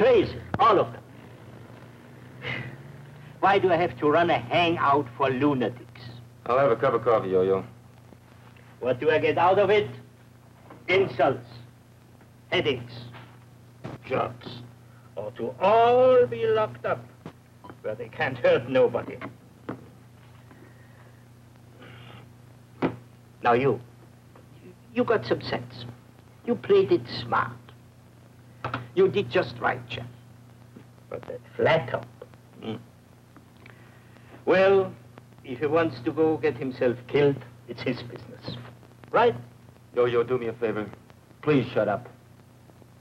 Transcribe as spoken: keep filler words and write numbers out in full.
crazy, all of them. Why do I have to run a hangout for lunatics? I'll have a cup of coffee, Yo-Yo. What do I get out of it? Insults, headaches, drugs. Or to all be locked up where they can't hurt nobody. Now you, you got some sense. You played it smart. You did just right, Jeff. But that flat top. Mm. Well, if he wants to go get himself killed, it's his business. Right? Yo-Yo, do me a favor. Please shut up.